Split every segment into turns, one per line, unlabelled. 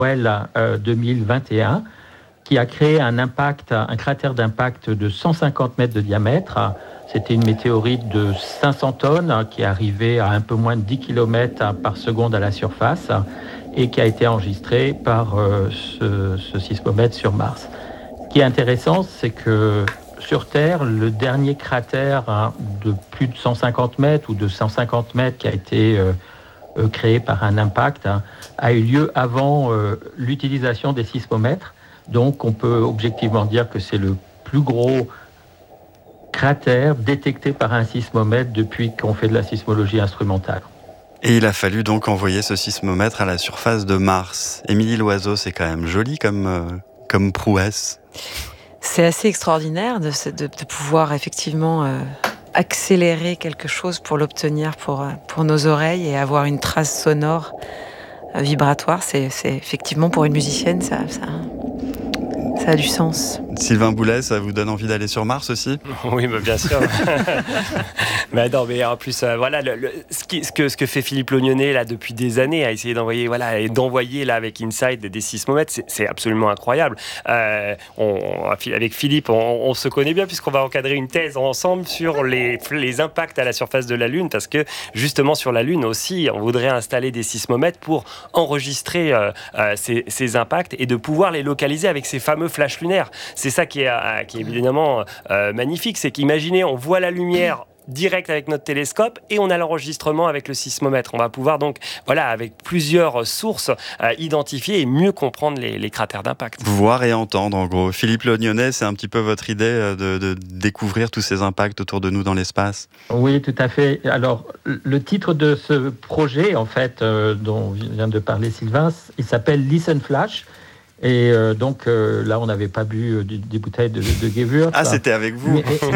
Noël 2021, qui a créé un cratère d'impact de 150 mètres de diamètre. C'était une météorite de 500 tonnes qui est arrivée à un peu moins de 10 km par seconde à la surface et qui a été enregistrée par ce sismomètre sur Mars. Ce qui est intéressant, c'est que sur Terre, le dernier cratère de plus de 150 mètres ou de 150 mètres qui a été créé par un impact a eu lieu avant l'utilisation des sismomètres. Donc on peut objectivement dire que c'est le plus gros cratère détecté par un sismomètre depuis qu'on fait de la sismologie instrumentale.
Et il a fallu donc envoyer ce sismomètre à la surface de Mars. Émilie Loiseau, c'est quand même joli comme prouesse.
C'est assez extraordinaire de pouvoir effectivement accélérer quelque chose pour l'obtenir pour nos oreilles et avoir une trace sonore vibratoire. C'est effectivement pour une musicienne, ça a du sens.
Sylvain Boulet, ça vous donne envie d'aller sur Mars aussi ?
Oui, mais bien sûr. Mais non, mais en plus, voilà, ce que fait Philippe Lognonnet là depuis des années, à essayer d'envoyer là avec Insight des sismomètres, c'est absolument incroyable. Avec Philippe, on se connaît bien puisqu'on va encadrer une thèse ensemble sur les impacts à la surface de la Lune, parce que justement sur la Lune aussi, on voudrait installer des sismomètres pour enregistrer ces impacts et de pouvoir les localiser avec ces fameux flashs lunaires. C'est ça qui est évidemment magnifique, c'est qu'imaginez, on voit la lumière direct avec notre télescope et on a l'enregistrement avec le sismomètre. On va pouvoir donc, avec plusieurs sources, identifier et mieux comprendre les cratères d'impact.
Voir et entendre, en gros. Philippe Lognonnet, c'est un petit peu votre idée de découvrir tous ces impacts autour de nous dans l'espace ?
Oui, tout à fait. Alors, le titre de ce projet, en fait, dont vient de parler Sylvain, il s'appelle Listen Flash. Et donc là, on n'avait pas bu des bouteilles de Gewürz.
Ah, c'était avec vous.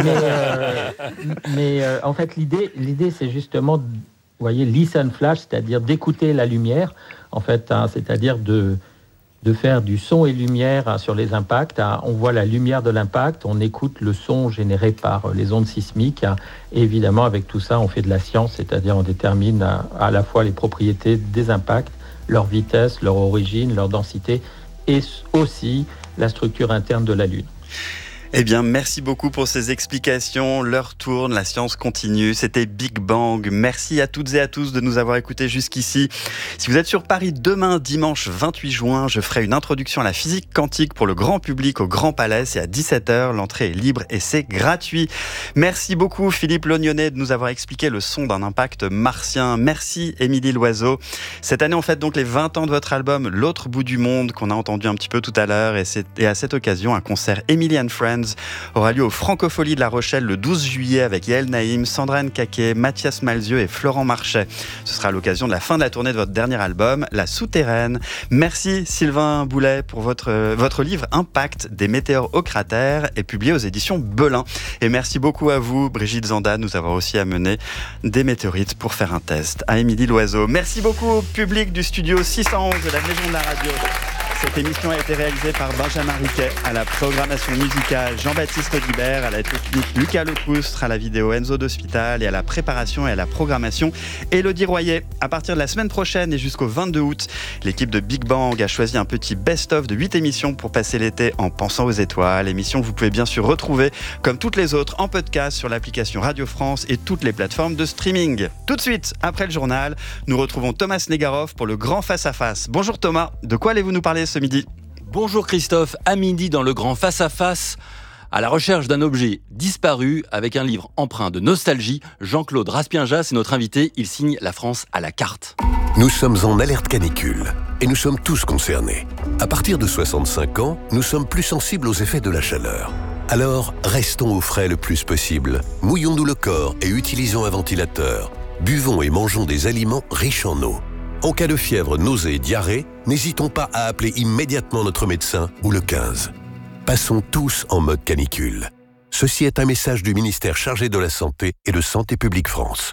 Mais en fait, l'idée, c'est justement, vous voyez, listen flash, c'est-à-dire d'écouter la lumière, en fait, c'est-à-dire de faire du son et lumière sur les impacts. On voit la lumière de l'impact, on écoute le son généré par les ondes sismiques. Et évidemment, avec tout ça, on fait de la science, c'est-à-dire on détermine à la fois les propriétés des impacts, leur vitesse, leur origine, leur densité, et aussi la structure interne de la Lune.
Eh bien, merci beaucoup pour ces explications. L'heure tourne, la science continue. C'était Big Bang. Merci à toutes et à tous de nous avoir écoutés jusqu'ici. Si vous êtes sur Paris demain, dimanche 28 juin, je ferai une introduction à la physique quantique pour le grand public au Grand Palais. C'est à 17h. L'entrée est libre et c'est gratuit. Merci beaucoup Philippe Lognonnet de nous avoir expliqué le son d'un impact martien. Merci Émilie Loiseau. Cette année, on fête donc les 20 ans de votre album L'autre bout du monde qu'on a entendu un petit peu tout à l'heure. Et à cette occasion, un concert Emily and Friends aura lieu au Francophonie de La Rochelle le 12 juillet avec Yael Naïm, Sandra Nkaké, Mathias Malzieu et Florent Marchais. Ce sera à l'occasion de la fin de la tournée de votre dernier album, La Souterraine. Merci Sylvain Boulet pour votre livre Impact des météores au cratère est publié aux éditions Belin. Et merci beaucoup à vous, Brigitte Zanda, de nous avoir aussi amené des météorites pour faire un test. À Émilie Loiseau. Merci beaucoup au public du studio 611 de la Maison de la Radio. Cette émission a été réalisée par Benjamin Riquet, à la programmation musicale Jean-Baptiste Audibert, à la technique Lucas Lecoustre, à la vidéo Enzo d'Hospital et à la préparation et à la programmation Élodie Royer. À partir de la semaine prochaine et jusqu'au 22 août, l'équipe de Big Bang a choisi un petit best-of de 8 émissions pour passer l'été en pensant aux étoiles. Émission que vous pouvez bien sûr retrouver, comme toutes les autres, en podcast sur l'application Radio France et toutes les plateformes de streaming. Tout de suite, après le journal, nous retrouvons Thomas Negaroff pour le grand face-à-face. Bonjour Thomas, de quoi allez-vous nous parler ce midi ?
Bonjour Christophe, à midi dans le grand face-à-face, à la recherche d'un objet disparu avec un livre empreint de nostalgie. Jean-Claude Raspienjas est notre invité, il signe La France à la carte.
Nous sommes en alerte canicule et nous sommes tous concernés. À partir de 65 ans, nous sommes plus sensibles aux effets de la chaleur. Alors, restons au frais le plus possible. Mouillons-nous le corps et utilisons un ventilateur. Buvons et mangeons des aliments riches en eau. En cas de fièvre, nausée et diarrhée, n'hésitons pas à appeler immédiatement notre médecin ou le 15. Passons tous en mode canicule. Ceci est un message du ministère chargé de la Santé et de Santé publique France.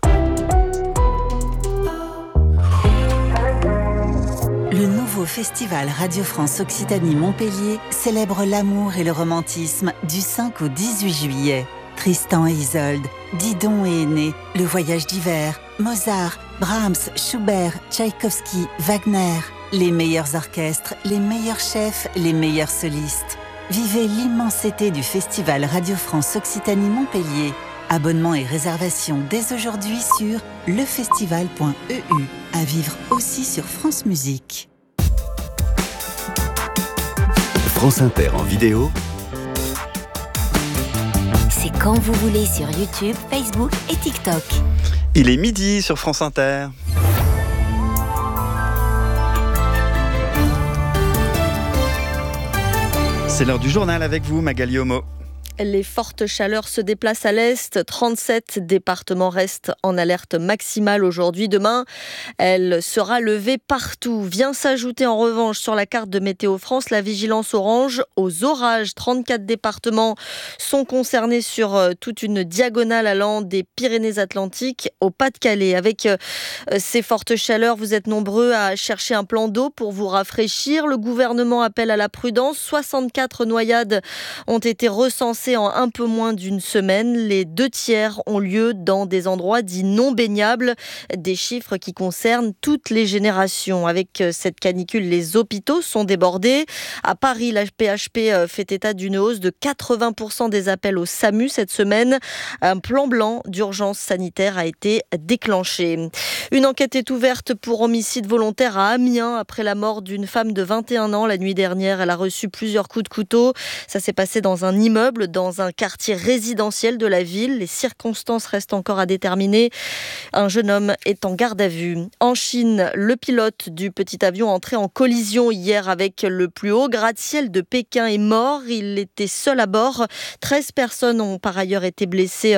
Le nouveau festival Radio France Occitanie-Montpellier célèbre l'amour et le romantisme du 5 au 18 juillet. Tristan et Isolde, Didon et Aîné, Le Voyage d'hiver, Mozart, Brahms, Schubert, Tchaïkovski, Wagner. Les meilleurs orchestres, les meilleurs chefs, les meilleurs solistes. Vivez l'immensité du Festival Radio France Occitanie Montpellier. Abonnements et réservations dès aujourd'hui sur lefestival.eu. À vivre aussi sur France Musique.
France Inter en vidéo.
C'est quand vous voulez sur YouTube, Facebook et TikTok.
Il est midi sur France Inter. C'est l'heure du journal avec vous, Magali Homo.
Les fortes chaleurs se déplacent à l'est. 37 départements restent en alerte maximale aujourd'hui. Demain, elle sera levée partout. Vient s'ajouter en revanche sur la carte de Météo France la vigilance orange aux orages. 34 départements sont concernés sur toute une diagonale allant des Pyrénées-Atlantiques au Pas-de-Calais. Avec ces fortes chaleurs, vous êtes nombreux à chercher un plan d'eau pour vous rafraîchir. Le gouvernement appelle à la prudence. 64 noyades ont été recensées en un peu moins d'une semaine. Les 2/3 ont lieu dans des endroits dits non baignables. Des chiffres qui concernent toutes les générations. Avec cette canicule, les hôpitaux sont débordés. À Paris, la PHP fait état d'une hausse de 80% des appels au SAMU cette semaine. Un plan blanc d'urgence sanitaire a été déclenché. Une enquête est ouverte pour homicide volontaire à Amiens après la mort d'une femme de 21 ans la nuit dernière. Elle a reçu plusieurs coups de couteau. Ça s'est passé dans un immeuble, dans un quartier résidentiel de la ville. Les circonstances restent encore à déterminer. Un jeune homme est en garde à vue. En Chine, le pilote du petit avion entré en collision hier avec le plus haut gratte-ciel de Pékin est mort. Il était seul à bord. 13 personnes ont par ailleurs été blessées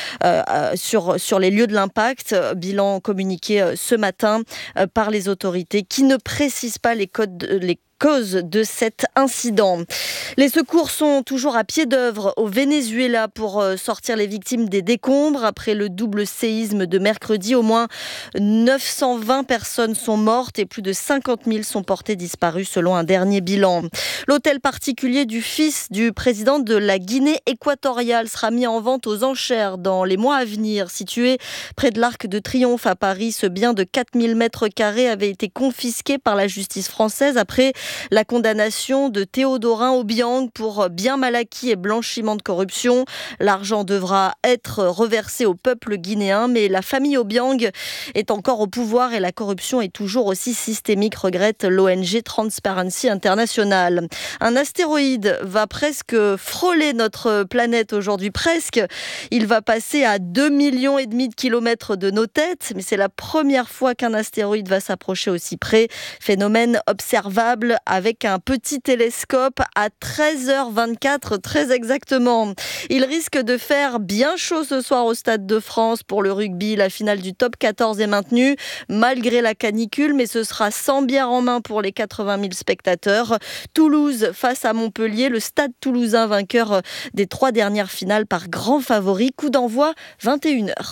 sur les lieux de l'impact. Bilan communiqué ce matin par les autorités qui ne précisent pas les causes de cet incident. Les secours sont toujours à pied d'œuvre au Venezuela pour sortir les victimes des décombres. Après le double séisme de mercredi, au moins 920 personnes sont mortes et plus de 50 000 sont portées disparues selon un dernier bilan. L'hôtel particulier du fils du président de la Guinée équatoriale sera mis en vente aux enchères dans les mois à venir. Situé près de l'Arc de Triomphe à Paris, ce bien de 4000 mètres carrés avait été confisqué par la justice française après la condamnation de Théodorin Obiang pour bien mal acquis et blanchiment de corruption. L'argent devra être reversé au peuple guinéen, mais la famille Obiang est encore au pouvoir et la corruption est toujours aussi systémique, regrette l'ONG Transparency International. Un astéroïde va presque frôler notre planète aujourd'hui, presque. Il va passer à 2,5 millions de kilomètres de nos têtes, mais c'est la première fois qu'un astéroïde va s'approcher aussi près. Phénomène observable avec un petit télescope à 13h24, très exactement. Il risque de faire bien chaud ce soir au Stade de France pour le rugby. La finale du top 14 est maintenue malgré la canicule, mais ce sera sans bière en main pour les 80 000 spectateurs. Toulouse face à Montpellier, le Stade toulousain vainqueur des 3 dernières finales par grand favori. Coup d'envoi 21h.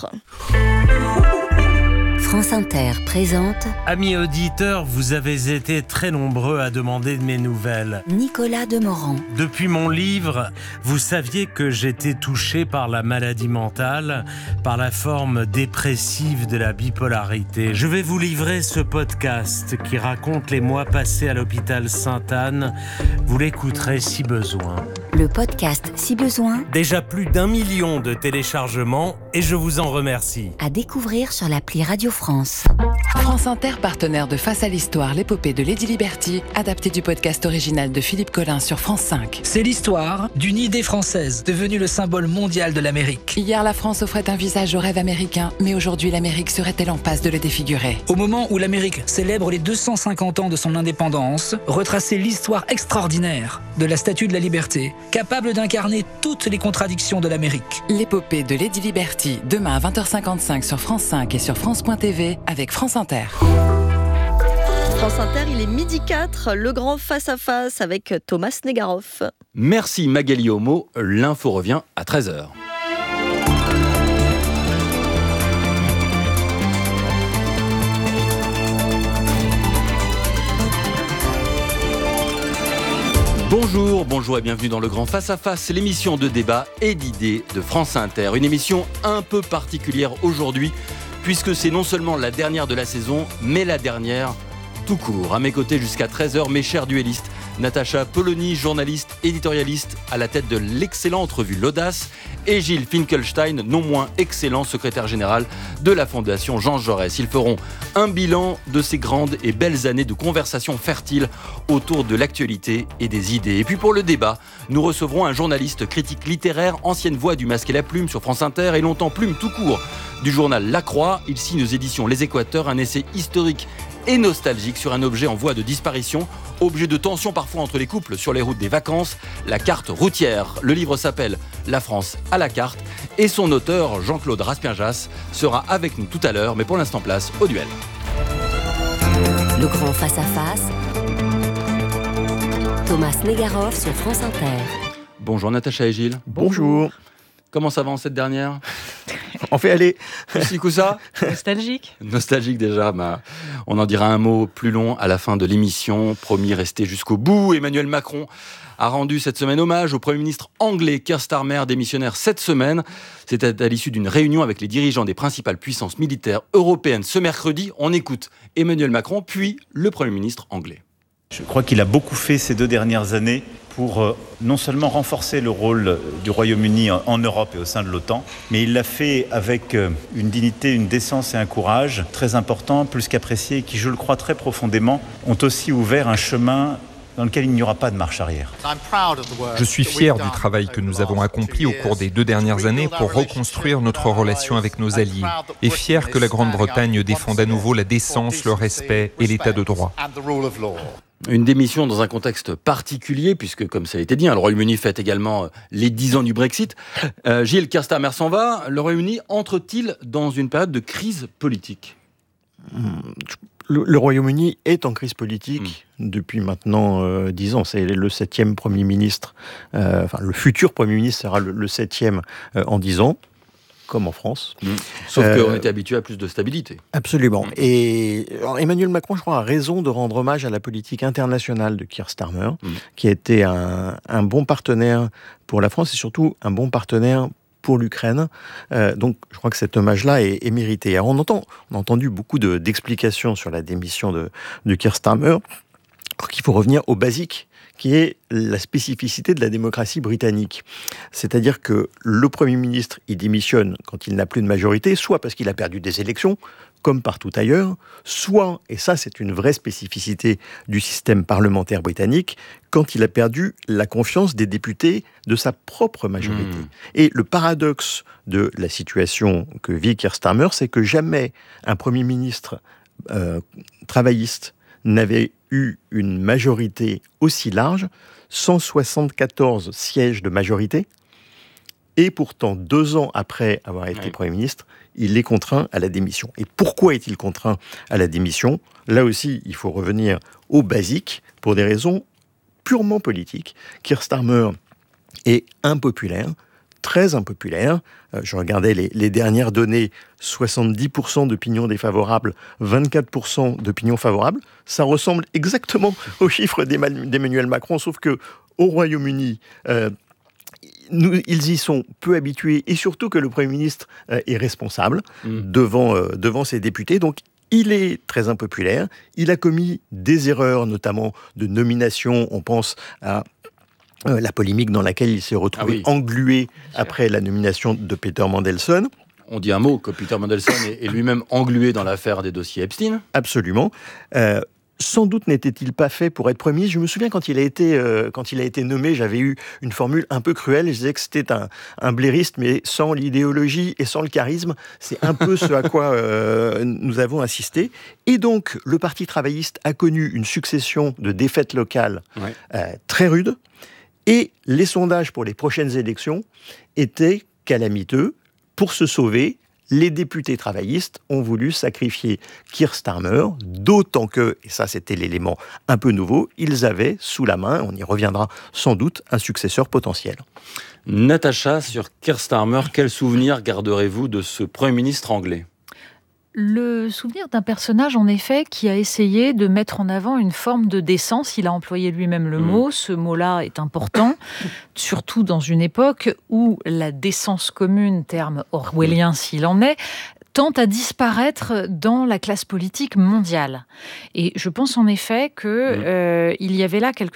France Inter présente.
Amis auditeurs, vous avez été très nombreux à demander de mes nouvelles.
Nicolas Demorand.
Depuis mon livre, vous saviez que j'étais touché par la maladie mentale, par la forme dépressive de la bipolarité. Je vais vous livrer ce podcast qui raconte les mois passés à l'hôpital Sainte-Anne. Vous l'écouterez si besoin.
Le podcast Si besoin.
Déjà plus d'1 million de téléchargements et je vous en remercie.
À découvrir sur l'appli Radio France.
France Inter, partenaire de Face à l'Histoire, l'épopée de Lady Liberty, adapté du podcast original de Philippe Collin sur France 5.
C'est l'histoire d'une idée française, devenue le symbole mondial de l'Amérique.
Hier, la France offrait un visage au rêve américain, mais aujourd'hui, l'Amérique serait-elle en passe de le défigurer ?
Au moment où l'Amérique célèbre les 250 ans de son indépendance, retracer l'histoire extraordinaire de la Statue de la Liberté, capable d'incarner toutes les contradictions de l'Amérique.
L'épopée de Lady Liberty, demain à 20h55 sur France 5 et sur France.tv avec France Inter.
France Inter, il est 12h04, le grand face-à-face avec Thomas Negaroff.
Merci Magali Homo, l'info revient à 13h. Bonjour et bienvenue dans le Grand Face à Face, l'émission de débat et d'idées de France Inter. Une émission un peu particulière aujourd'hui, puisque c'est non seulement la dernière de la saison, mais la dernière tout court. À mes côtés jusqu'à 13h, mes chers duellistes, Natacha Polony, journaliste, éditorialiste à la tête de l'excellente revue L'Audace, et Gilles Finkelstein, non moins excellent secrétaire général de la Fondation Jean Jaurès. Ils feront un bilan de ces grandes et belles années de conversations fertiles autour de l'actualité et des idées. Et puis pour le débat, nous recevrons un journaliste critique littéraire, ancienne voix du Masque et la Plume sur France Inter et longtemps Plume tout court du journal La Croix. Il signe aux éditions Les Équateurs un essai historique et nostalgique sur un objet en voie de disparition, objet de tension parfois entre les couples sur les routes des vacances, la carte routière. Le livre s'appelle La France à la carte et son auteur, Jean-Claude Raspien-Jass, sera avec nous tout à l'heure, mais pour l'instant place au duel.
Le grand face-à-face. Thomas Negaroff sur France Inter.
Bonjour Natacha et Gilles.
Bonjour.
Comment ça va en cette dernière ?
On fait aller.
Coup ça ?
Nostalgique.
Nostalgique déjà. On en dira un mot plus long à la fin de l'émission. Promis, rester jusqu'au bout. Emmanuel Macron a rendu cette semaine hommage au Premier ministre anglais Keir Starmer, démissionnaire cette semaine. C'était à l'issue d'une réunion avec les dirigeants des principales puissances militaires européennes ce mercredi. On écoute Emmanuel Macron, puis le Premier ministre anglais.
Je crois qu'il a beaucoup fait ces 2 dernières années pour non seulement renforcer le rôle du Royaume-Uni en Europe et au sein de l'OTAN, mais il l'a fait avec une dignité, une décence et un courage très importants, plus qu'appréciés, et qui, je le crois très profondément, ont aussi ouvert un chemin dans lequel il n'y aura pas de marche arrière.
Je suis fier du travail que nous avons accompli au cours des 2 dernières années pour reconstruire notre relation avec nos alliés, et fier que la Grande-Bretagne défende à nouveau la décence, le respect et l'état de droit.
Une démission dans un contexte particulier, puisque, comme ça a été dit, le Royaume-Uni fête également les 10 ans du Brexit. Gilles, Keir Starmer s'en va. Le Royaume-Uni entre-t-il dans une période de crise politique ?
Le Royaume-Uni est en crise politique depuis maintenant 10 ans. C'est le 7e Premier ministre, le futur Premier ministre sera le 7e en 10 ans. Comme en France.
Sauf qu'on était habitué à plus de stabilité.
Absolument. Et Emmanuel Macron, je crois, a raison de rendre hommage à la politique internationale de Keir Starmer, qui a été un bon partenaire pour la France et surtout un bon partenaire pour l'Ukraine. Donc, je crois que cet hommage-là est mérité. Alors, on a entendu beaucoup d'explications sur la démission de Keir Starmer. Alors qu'il faut revenir au basique, qui est la spécificité de la démocratie britannique. C'est-à-dire que le Premier ministre, il démissionne quand il n'a plus de majorité, soit parce qu'il a perdu des élections, comme partout ailleurs, soit, et ça c'est une vraie spécificité du système parlementaire britannique, quand il a perdu la confiance des députés de sa propre majorité. Et le paradoxe de la situation que vit Keir Starmer, c'est que jamais un Premier ministre travailliste n'avait eu une majorité aussi large, 174 sièges de majorité, et pourtant 2 ans après avoir été Premier ministre, il est contraint à la démission. Et pourquoi est-il contraint à la démission ? Là aussi, il faut revenir au basique, pour des raisons purement politiques. Keir Starmer est impopulaire, très impopulaire. Je regardais les dernières données, 70% d'opinion défavorable, 24% d'opinion favorable. Ça ressemble exactement aux chiffres d'Emmanuel Macron, sauf que au Royaume-Uni, ils y sont peu habitués, et surtout que le Premier ministre est responsable devant ses députés. Donc, il est très impopulaire. Il a commis des erreurs, notamment de nomination. On pense à la polémique dans laquelle il s'est retrouvé englué après la nomination de Peter Mandelson.
On dit un mot, que Peter Mandelson est lui-même englué dans l'affaire des dossiers Epstein.
Absolument. Sans doute n'était-il pas fait pour être Premier ministre. Je me souviens quand il a été nommé, j'avais eu une formule un peu cruelle. Je disais que c'était un blairiste, mais sans l'idéologie et sans le charisme. C'est un peu ce à quoi nous avons assisté. Et donc, le Parti travailliste a connu une succession de défaites locales très rudes. Et les sondages pour les prochaines élections étaient calamiteux. Pour se sauver, les députés travaillistes ont voulu sacrifier Keir Starmer, d'autant que, et ça c'était l'élément un peu nouveau, ils avaient sous la main, on y reviendra sans doute, un successeur potentiel.
Natacha, sur Keir Starmer, quel souvenir garderez-vous de ce Premier ministre anglais ?
Le souvenir d'un personnage, en effet, qui a essayé de mettre en avant une forme de décence. Il a employé lui-même le mot. Ce mot-là est important, surtout dans une époque où la décence commune, terme orwellien s'il en est, tend à disparaître dans la classe politique mondiale. Et je pense en effet qu'il y avait là quelque